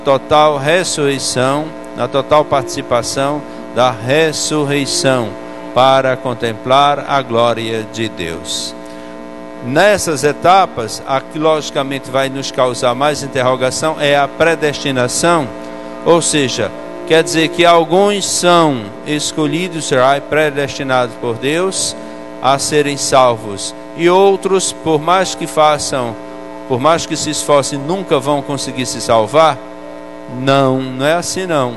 total ressurreição, na total participação da ressurreição, para contemplar a glória de Deus. Nessas etapas, a que logicamente vai nos causar mais interrogação é a predestinação, ou seja, quer dizer que alguns são escolhidos, predestinados por Deus a serem salvos, e outros, por mais que se esforcem, nunca vão conseguir se salvar. Não é assim não.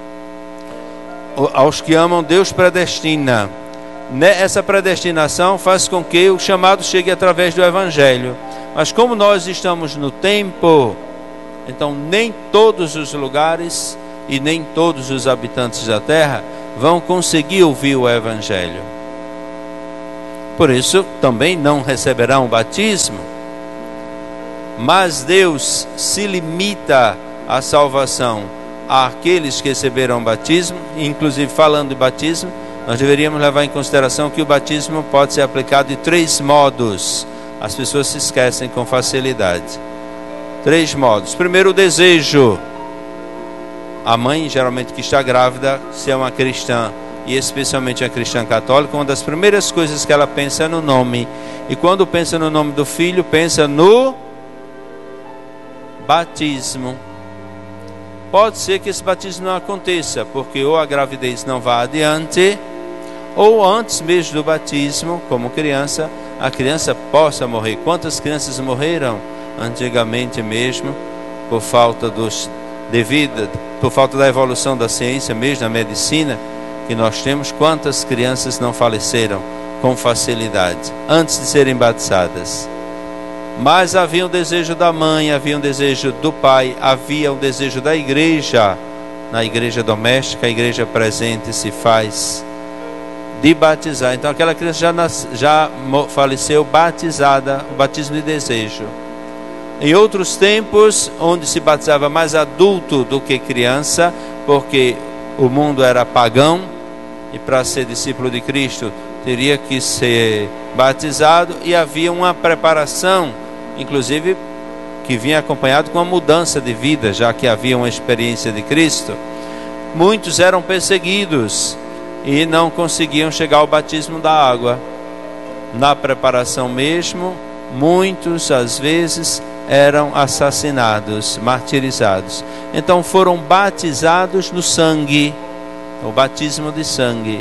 Aos que amam, Deus predestina. Essa predestinação faz com que o chamado chegue através do Evangelho. Mas como nós estamos no tempo, então nem todos os lugares e nem todos os habitantes da terra vão conseguir ouvir o Evangelho. Por isso também não receberão o batismo. Mas Deus se limita à salvação àqueles que receberam o batismo. Inclusive, falando de batismo, nós deveríamos levar em consideração que o batismo pode ser aplicado de 3 modos. As pessoas se esquecem com facilidade. 3 modos. Primeiro, o desejo. A mãe, geralmente que está grávida, se é uma cristã, e especialmente uma cristã católica, uma das primeiras coisas que ela pensa é no nome. E quando pensa no nome do filho, pensa no batismo. Pode ser que esse batismo não aconteça, porque ou a gravidez não vá adiante, ou antes mesmo do batismo, como criança, a criança possa morrer. Quantas crianças morreram antigamente mesmo, por falta da evolução da ciência, mesmo da medicina que nós temos? Quantas crianças não faleceram com facilidade antes de serem batizadas? Mas havia um desejo da mãe, havia um desejo do pai, havia um desejo da igreja, na igreja doméstica, a igreja presente se faz, de batizar. Então aquela criança já faleceu batizada, o batismo de desejo. Em outros tempos, onde se batizava mais adulto do que criança, porque o mundo era pagão, e para ser discípulo de Cristo teria que ser batizado, e havia uma preparação, inclusive, que vinha acompanhado com uma mudança de vida, já que havia uma experiência de Cristo. Muitos eram perseguidos e não conseguiam chegar ao batismo da água. Na preparação mesmo, muitos, às vezes, eram assassinados, martirizados. Então foram batizados no sangue, o batismo de sangue.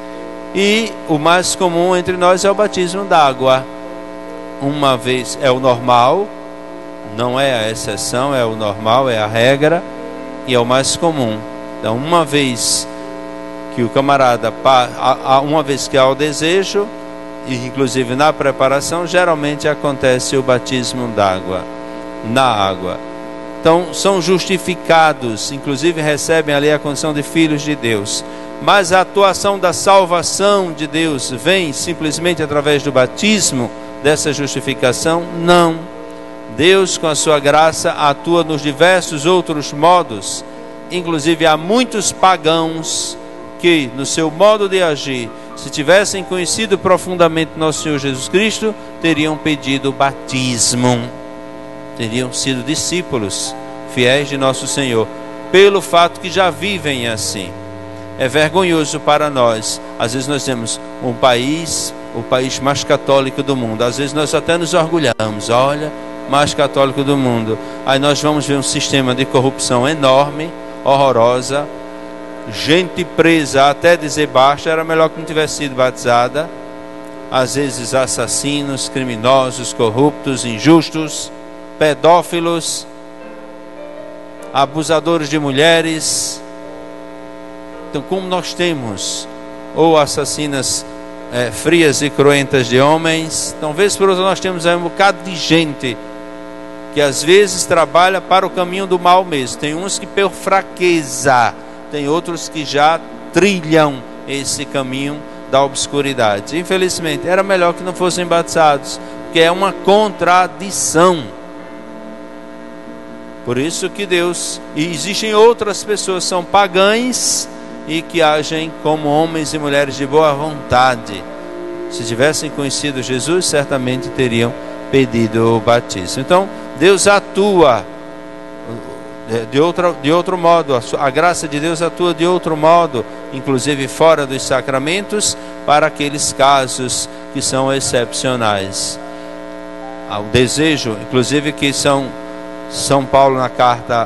E o mais comum entre nós é o batismo d'água. Uma vez é o normal, não é a exceção, é o normal, é a regra e é o mais comum. Então, uma vez que o camarada, uma vez que há o desejo, e inclusive na preparação, geralmente acontece o batismo d'água, na água. Então são justificados, inclusive recebem ali a condição de filhos de Deus. Mas a atuação da salvação de Deus vem simplesmente através do batismo, dessa justificação? Não. Deus, com a sua graça, atua nos diversos outros modos. Inclusive há muitos pagãos que, no seu modo de agir, se tivessem conhecido profundamente nosso Senhor Jesus Cristo, teriam pedido batismo, teriam sido discípulos fiéis de nosso Senhor, pelo fato que já vivem assim. É vergonhoso para nós. Às vezes nós temos o país mais católico do mundo. Às vezes nós até nos orgulhamos, olha, mais católico do mundo. Aí nós vamos ver um sistema de corrupção enorme, horrorosa, gente presa até dizer basta. Era melhor que não tivesse sido batizada. Às vezes assassinos, criminosos, corruptos, injustos, pedófilos, abusadores de mulheres. Então, como nós temos ou assassinas frias e cruentas de homens, então vez por outra nós temos aí um bocado de gente que às vezes trabalha para o caminho do mal mesmo. Tem uns que por fraqueza, tem outros que já trilham esse caminho da obscuridade. Infelizmente, era melhor que não fossem batizados, porque é uma contradição. Por isso que Deus, e existem outras pessoas, são pagãs e que agem como homens e mulheres de boa vontade. Se tivessem conhecido Jesus, certamente teriam pedido o batismo. Então, Deus atua de outro modo. A graça de Deus atua de outro modo, inclusive fora dos sacramentos, para aqueles casos que são excepcionais. O desejo, inclusive, que São Paulo na carta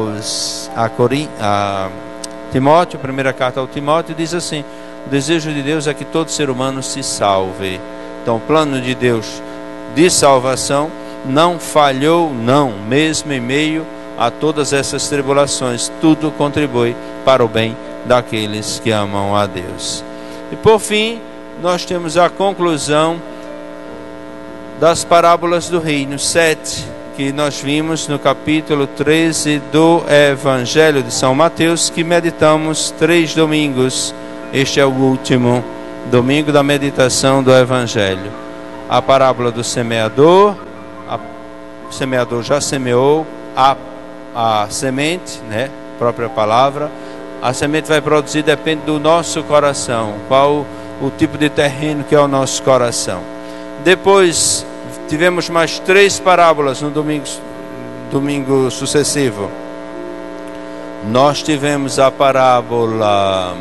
a Timóteo, primeira carta ao Timóteo, diz assim: o desejo de Deus é que todo ser humano se salve. Então o plano de Deus de salvação não falhou, não, mesmo em meio a todas essas tribulações, tudo contribui para o bem daqueles que amam a Deus. E por fim, nós temos a conclusão das parábolas do reino, 7, que nós vimos no capítulo 13 do Evangelho de São Mateus, que meditamos 3 domingos. Este é o último domingo da meditação do Evangelho. A parábola do semeador. O semeador já semeou a semente, né? Própria palavra. A semente vai produzir, depende do nosso coração, qual o tipo de terreno que é o nosso coração. Depois tivemos mais 3 parábolas no domingo sucessivo. Nós tivemos a parábola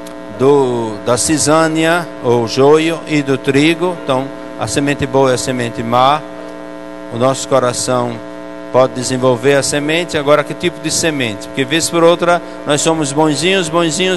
da cisânia, ou joio, e do trigo. Então, a semente boa é a semente má. O nosso coração pode desenvolver a semente. Agora, que tipo de semente? Porque, vez por outra, nós somos bonzinhos,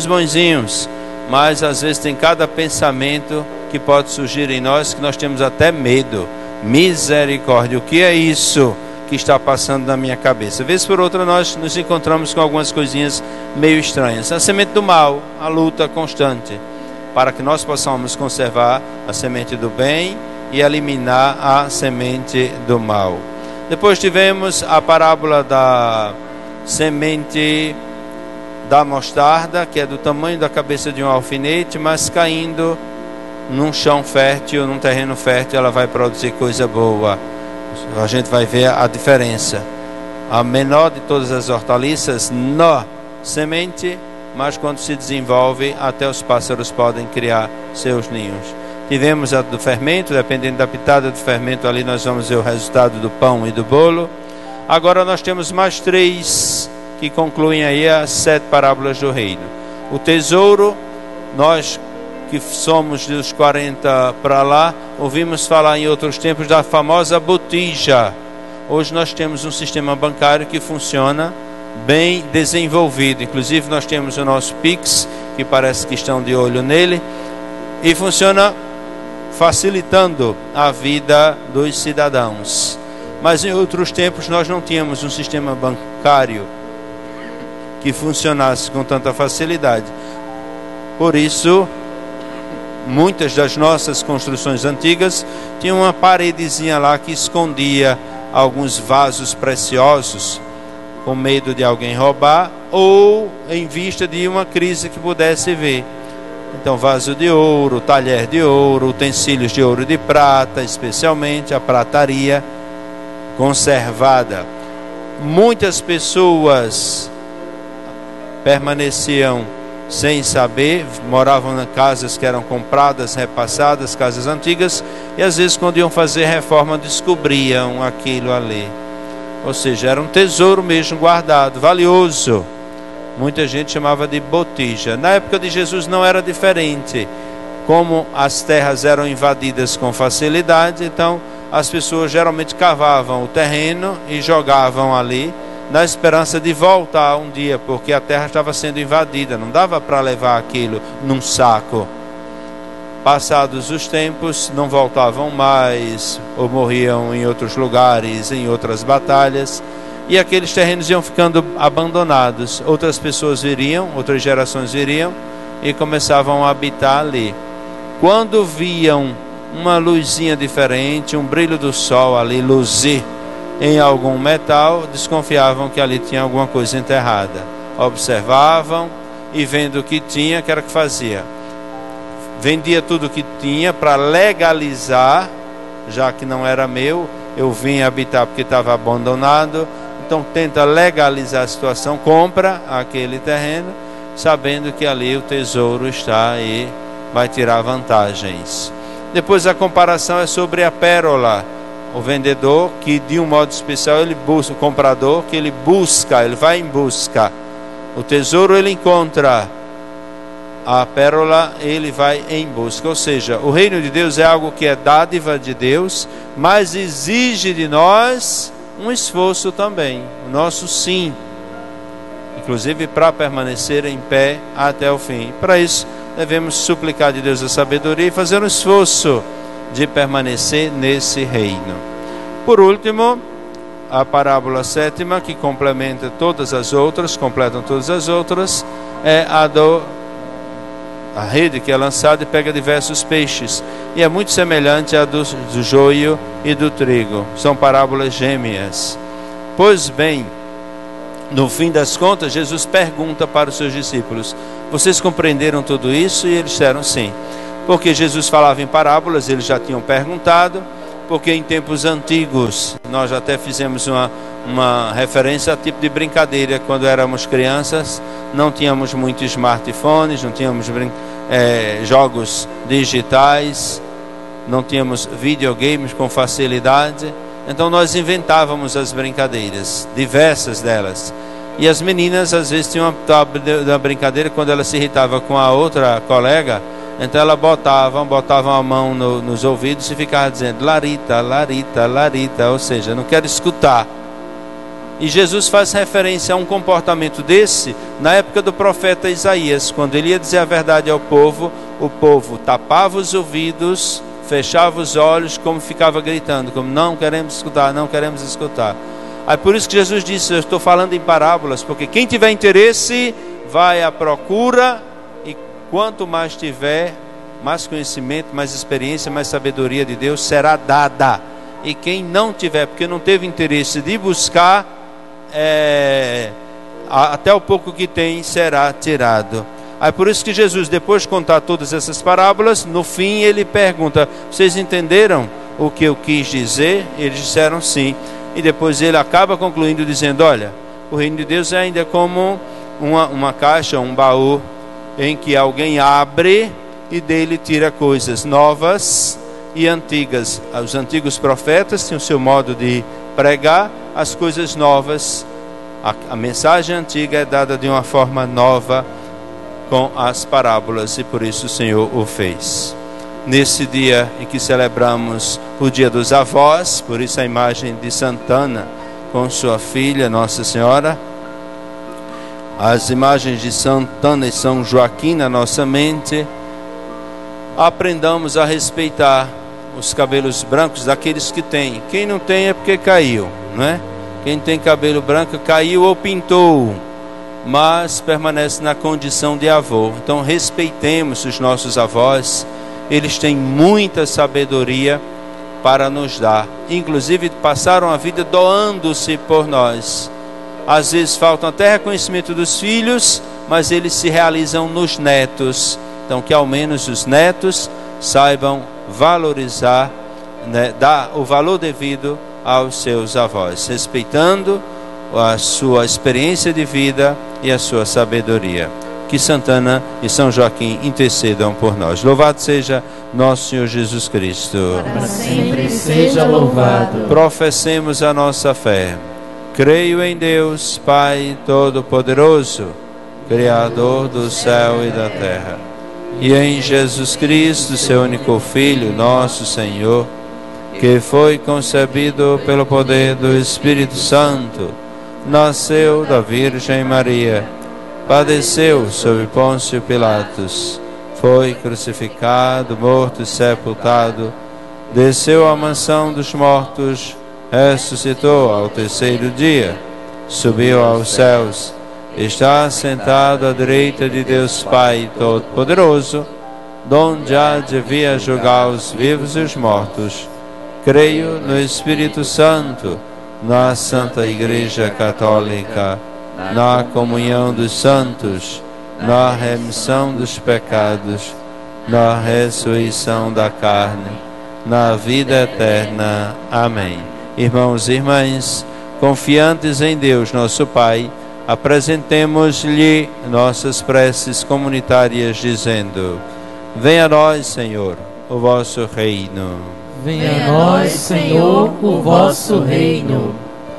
mas às vezes tem cada pensamento que pode surgir em nós que nós temos até medo. Misericórdia, o que é isso que está passando na minha cabeça? Vez por outra nós nos encontramos com algumas coisinhas meio estranhas. A semente do mal, a luta constante, para que nós possamos conservar a semente do bem e eliminar a semente do mal. Depois tivemos a parábola da semente da mostarda, que é do tamanho da cabeça de um alfinete, mas caindo num chão fértil, num terreno fértil, ela vai produzir coisa boa. A gente vai ver a diferença. A menor de todas as hortaliças, na semente, mas quando se desenvolve, até os pássaros podem criar seus ninhos. Tivemos a do fermento, dependendo da pitada do fermento, ali nós vamos ver o resultado do pão e do bolo. Agora nós temos mais 3 que concluem aí as 7 parábolas do reino. O tesouro, nós que somos dos 40 para lá, ouvimos falar em outros tempos da famosa botija. Hoje nós temos um sistema bancário que funciona bem desenvolvido. Inclusive nós temos o nosso Pix, que parece que estão de olho nele, e funciona facilitando a vida dos cidadãos. Mas em outros tempos nós não tínhamos um sistema bancário que funcionasse com tanta facilidade. Por isso, muitas das nossas construções antigas tinham uma paredezinha lá que escondia alguns vasos preciosos, com medo de alguém roubar ou em vista de uma crise que pudesse vir. Então, vaso de ouro, talher de ouro, utensílios de ouro e de prata, especialmente a prataria conservada. Muitas pessoas permaneciam sem saber, moravam em casas que eram compradas, repassadas, casas antigas, e às vezes quando iam fazer reforma descobriam aquilo ali. Ou seja, era um tesouro mesmo guardado, valioso. Muita gente chamava de botija. Na época de Jesus não era diferente. Como as terras eram invadidas com facilidade, então as pessoas geralmente cavavam o terreno e jogavam ali, na esperança de voltar um dia, porque a terra estava sendo invadida, não dava para levar aquilo num saco. Passados os tempos, não voltavam mais, ou morriam em outros lugares, em outras batalhas, e aqueles terrenos iam ficando abandonados. Outras pessoas viriam, outras gerações viriam, e começavam a habitar ali. Quando viam uma luzinha diferente, um brilho do sol ali luzir em algum metal, desconfiavam que ali tinha alguma coisa enterrada. Observavam e vendo o que tinha, que era o que fazia? Vendia tudo o que tinha para legalizar, já que não era meu, eu vim habitar porque estava abandonado. Então tenta legalizar a situação, compra aquele terreno, sabendo que ali o tesouro está e vai tirar vantagens. Depois a comparação é sobre a pérola. o vendedor que de um modo especial ele busca, o comprador que ele busca, ele vai em busca. O tesouro ele encontra, a pérola ele vai em busca. Ou seja, o reino de Deus é algo que é dádiva de Deus, mas exige de nós um esforço também, o nosso sim, inclusive para permanecer em pé até o fim. Para isso devemos suplicar de Deus a sabedoria e fazer um esforço de permanecer nesse reino. Por último, a parábola sétima, que completam todas as outras, é a rede que é lançada e pega diversos peixes, e é muito semelhante à do joio e do trigo. São parábolas gêmeas. Pois bem, no fim das contas, Jesus pergunta para os seus discípulos: vocês compreenderam tudo isso? E eles disseram sim. Porque Jesus falava em parábolas, eles já tinham perguntado, porque em tempos antigos, nós já até fizemos uma referência a tipo de brincadeira, quando éramos crianças, não tínhamos muitos smartphones, não tínhamos jogos digitais, não tínhamos videogames com facilidade, então nós inventávamos as brincadeiras, diversas delas. E as meninas às vezes tinham uma brincadeira, quando ela se irritava com a outra colega, então ela botavam a mão nos ouvidos e ficava dizendo Larita, Larita, Larita, ou seja, não quero escutar. E Jesus faz referência a um comportamento desse na época do profeta Isaías, quando ele ia dizer a verdade ao povo, o povo tapava os ouvidos, fechava os olhos, como ficava gritando, como não queremos escutar, não queremos escutar. Aí por isso que Jesus disse, eu estou falando em parábolas, porque quem tiver interesse vai à procura, e quanto mais tiver, mais conhecimento, mais experiência, mais sabedoria de Deus será dada. E quem não tiver, porque não teve interesse de buscar, até o pouco que tem será tirado. Aí por isso que Jesus, depois de contar todas essas parábolas, no fim ele pergunta: vocês entenderam o que eu quis dizer? Eles disseram sim. E depois ele acaba concluindo dizendo: olha, o reino de Deus é ainda como uma caixa, um baú, em que alguém abre e dele tira coisas novas e antigas. Os antigos profetas tinham o seu modo de pregar, as coisas novas, a mensagem antiga é dada de uma forma nova com as parábolas, e por isso o Senhor o fez. Nesse dia em que celebramos o dia dos avós, por isso a imagem de Santana com sua filha Nossa Senhora, as imagens de Santana e São Joaquim na nossa mente, aprendamos a respeitar os cabelos brancos daqueles que têm. Quem não tem é porque caiu, não é? Quem tem cabelo branco caiu ou pintou, mas permanece na condição de avô. Então respeitemos os nossos avós, eles têm muita sabedoria para nos dar, inclusive passaram a vida doando-se por nós. Às vezes faltam até reconhecimento dos filhos, mas eles se realizam nos netos. Então que ao menos os netos saibam valorizar, dar o valor devido aos seus avós, respeitando a sua experiência de vida e a sua sabedoria. Que Santana e São Joaquim intercedam por nós. Louvado seja nosso Senhor Jesus Cristo. Para sempre seja louvado. Professemos a nossa fé. Creio em Deus, Pai Todo-Poderoso, Criador do céu e da terra, e em Jesus Cristo, seu único Filho, nosso Senhor, que foi concebido pelo poder do Espírito Santo, nasceu da Virgem Maria, padeceu sob Pôncio Pilatos, foi crucificado, morto e sepultado, desceu à mansão dos mortos, ressuscitou ao terceiro dia, subiu aos céus, está sentado à direita de Deus Pai Todo-Poderoso, donde há de vir a julgar os vivos e os mortos. Creio no Espírito Santo, na Santa Igreja Católica, na comunhão dos santos, na remissão dos pecados, na ressurreição da carne, na vida eterna. Amém. Irmãos e irmãs, confiantes em Deus, nosso Pai, apresentemos-lhe nossas preces comunitárias, dizendo: venha a nós, Senhor, o vosso reino. Venha a nós, Senhor, o vosso reino.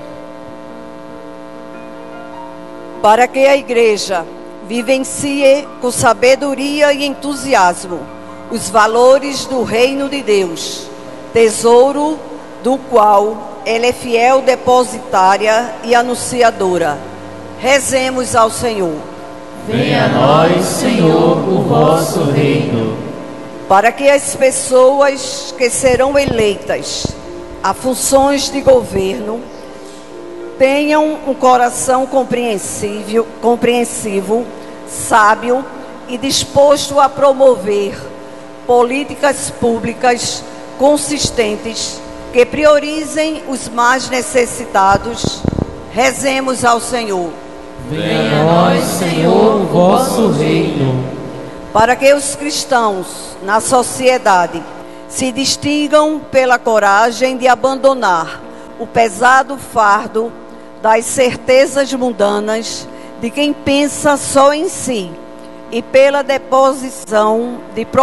Para que a Igreja vivencie com sabedoria e entusiasmo os valores do reino de Deus, tesouro do qual ela é fiel depositária e anunciadora. Rezemos ao Senhor. Venha a nós, Senhor, o vosso reino. Para que as pessoas que serão eleitas a funções de governo tenham um coração compreensivo, sábio e disposto a promover políticas públicas consistentes que priorizem os mais necessitados. Rezemos ao Senhor. Venha a nós, Senhor, o vosso reino. Para que os cristãos na sociedade se distingam pela coragem de abandonar o pesado fardo das certezas mundanas de quem pensa só em si e pela disposição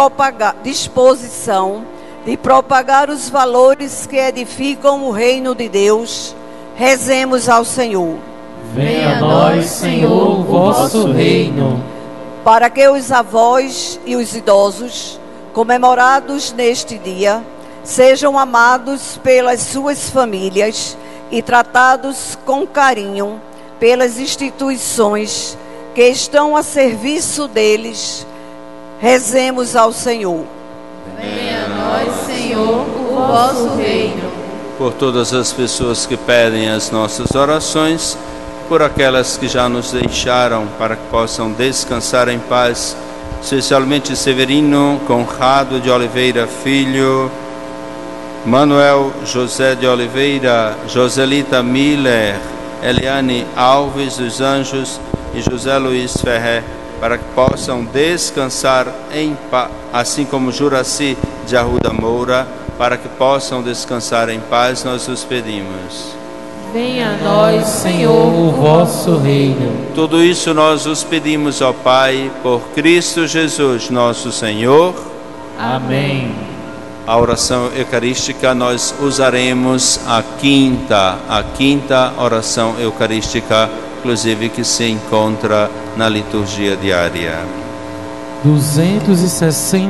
de propagar os valores que edificam o reino de Deus. Rezemos ao Senhor. Venha a nós, Senhor, o vosso reino. Para que os avós e os idosos, comemorados neste dia, sejam amados pelas suas famílias e tratados com carinho pelas instituições que estão a serviço deles. Rezemos ao Senhor. Venha a nós, Senhor, o vosso reino. Por todas as pessoas que pedem as nossas orações, por aquelas que já nos deixaram, para que possam descansar em paz, especialmente Severino Conrado de Oliveira Filho, Manuel José de Oliveira, Joselita Miller, Eliane Alves dos Anjos e José Luiz Ferrer, para que possam descansar em paz, assim como Juraci de Arruda Moura, para que possam descansar em paz, nós os pedimos. Venha a nós, Senhor, o vosso reino. Tudo isso nós os pedimos ao Pai, por Cristo Jesus, nosso Senhor. Amém. A oração eucarística nós usaremos a quinta oração eucarística, inclusive que se encontra na liturgia diária. 260